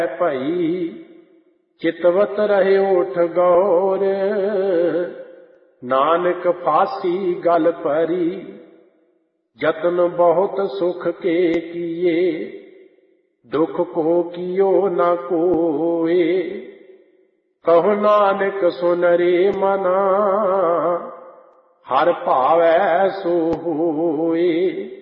ਭਈ ਚਿਤਵਤ ਰਹੇ ਉਠ ਗੌਰ। ਨਾਨਕ ਫਾਸੀ ਗਲ ਪਰੀ ਜਤਨ ਬਹੁਤ ਸੁਖ ਕੇ ਕੀਏ। ਦੁਖ ਕੋ ਕੀਓ ਨਾ ਕੋਏ ਕਹੋ ਨਾਨਕ ਸੁਨ ਰੇ ਮਨਾ। ਹਰ ਭਾਵੈ ਸੋ ਹੋਏ।